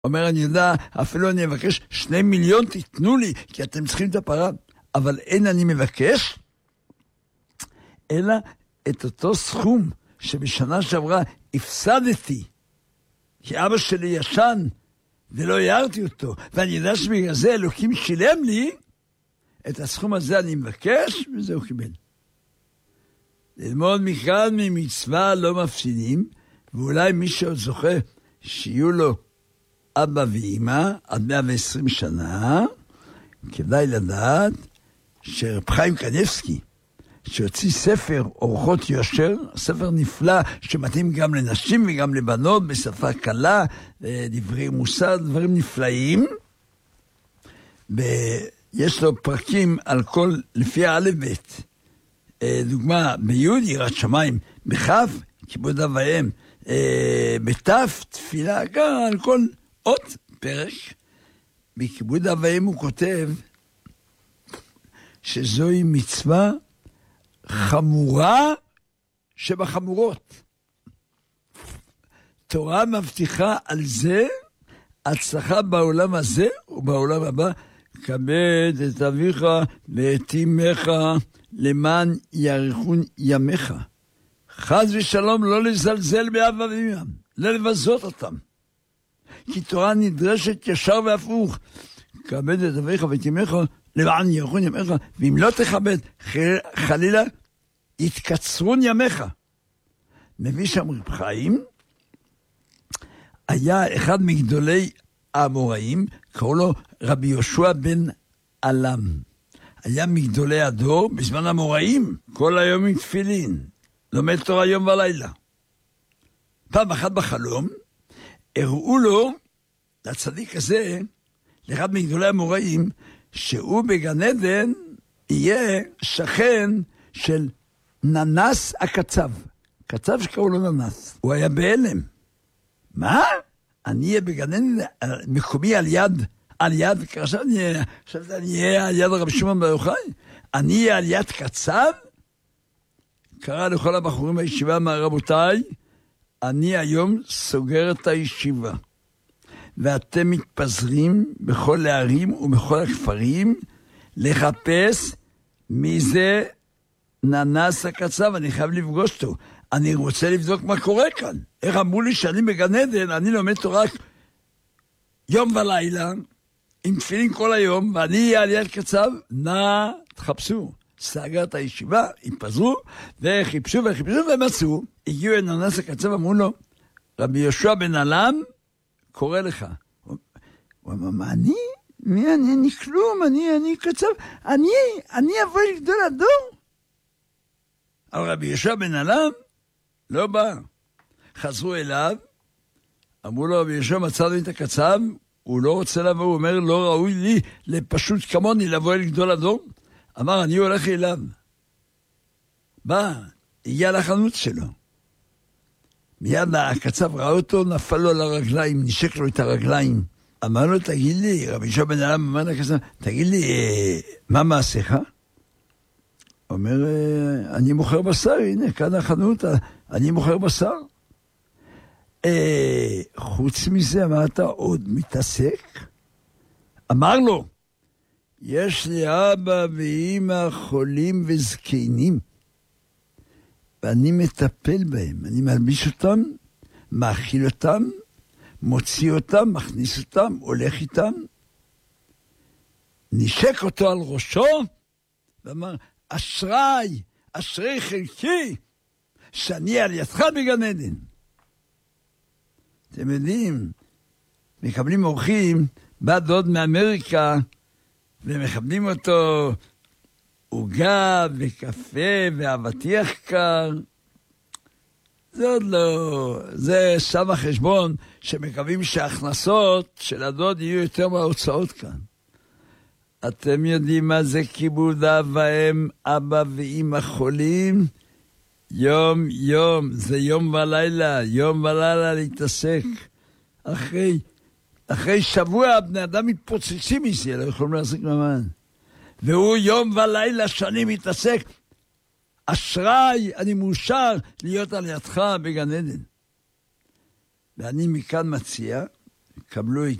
אומר, אני יודע, אפילו אני מבקש 2 מיליון תיתנו לי, כי אתם צריכים את הפרה, אבל אין אני מבקש, אלא את אותו סכום שבשנה שעברה הפסדתי, כי אבא שלי ישן, ולא הערתי אותו, ואני יודע שבגלל זה אלוקים שילם לי, את הסכום הזה אני מבקש, וזה הוא קיבל. ללמוד מכאן ממצווה לא מפסידים, ואולי מי שעוד זוכה שיהיו לו אבא ואמא עד 120 שנה, כדאי לדעת שרב חיים קניבסקי, שהוציא ספר אורחות יושר, ספר נפלא שמתאים גם לנשים וגם לבנות, בשפה קלה, דברי מוסר, דברים נפלאים, ויש לו פרקים על כל, לפי האלף בית, דוגמה, ביוד יראת שמיים, בכף, כיבוד אב ואם, בתף, תפילה, גם על כל עוד פרק, בכיבוד אב ואם הוא כותב, שזוהי מצווה חמורה שבחמורות. תורה מבטיחה על זה הצלחה בעולם הזה ובעולם הבא. כבד את אביך ואת אמך למען יאריכון ימיך. חס ושלום לא לזלזל באב ואמא, לא לבזות אותם. כי תורה נדרשת ישר והפוך. כבד את אביך ואת אמך למען יאריכון ימיך, ואם לא תכבד, חלילה יתקצרון ימיך. מביא שם רב חיים, היה אחד מגדולי האמוראים, קראו לו רבי יהושע בן אלם. היה מגדולי הדור בזמן האמוראים, כל היום עם תפילין, לומד תורה יום ולילה. פעם אחת בחלום, הראו לו, לצדיק הזה, לאחד מגדולי האמוראים, שהוא בגן עדן יהיה שכן של ננס הקצב. קצב שקראו לו ננס. הוא היה בהלם. מה? אני אהיה בגן עדן, מקומי על יד, עכשיו אני אהיה על יד רבי שמעון בר יוחאי? אני אהיה על יד קצב? קרא לכל הבחורים בישיבה, רבותיי, אני היום סוגר את הישיבה. ואתם מתפזרים בכל הערים ובכל הכפרים לחפש מי זה ננס הקצב, אני חייב לפגוש אותו. אני רוצה לבדוק מה קורה כאן. איך אמרו לי שאני בגן עדן, אני לומד תורה יום ולילה, עם תפילין כל היום, ואני אהיה על יד קצב, נא תחפשו. סגר את הישיבה, התפזרו, וחיפשו ומצאו. הגיעו אל ננס הקצב, אמרו לו, רבי יהושע בן אלם, קורא לך. הוא אמר, מה אני? מי אני? אני כלום, אני קצב. אני אבוא לגדול הדור. אבל רבי יהושע בן אלם לא בא. חזרו אליו, אמרו לו, רבי יהושע מצאנו את הקצב, הוא לא רוצה לבוא, הוא אומר, לא ראוי לי לפשוט כמוני לבוא לגדול הדור. אמר, אני הולך אליו. בא, הגיע לחנות שלו. מיד הקצב ראה אותו, נפל לו על הרגליים, נשק לו את הרגליים. אמר לו, תגיד לי, רבי יהושע בן אלם אמר לקצב, תגיד לי, מה מעשיך? אומר, אני מוכר בשר, הנה, כאן החנות, אני מוכר בשר. חוץ מזה, מה אתה עוד מתעסק? אמר לו, יש לי אבא ואמא חולים וזקנים, ואני מטפל בהם, אני מלביש אותם, מאכיל אותם, מוציא אותם, מכניס אותם, הולך איתם. נשק אותו על ראשו, ואמר, אשרי חלקי, שאני על ידך בגן עדן. אתם יודעים, מקבלים אורחים, בא דוד מאמריקה, ומכבדים אותו עוגה וקפה ואבטיח קר. זה עוד לא, זה שם החשבון שמקווים שההכנסות של הדוד יהיו יותר מההוצאות כאן. אתם יודעים מה זה כיבוד אב ואם, אבא ואמא חולים? יום, זה יום ולילה להתעסק. אחרי שבוע בני אדם מתפוצצים מזה, לא יכולים להחזיק מעמד. והוא יום ולילה שאני מתעסק. אשרי, אני מאושר להיות על ידך בגן עדן. ואני מכאן מציע, קבלו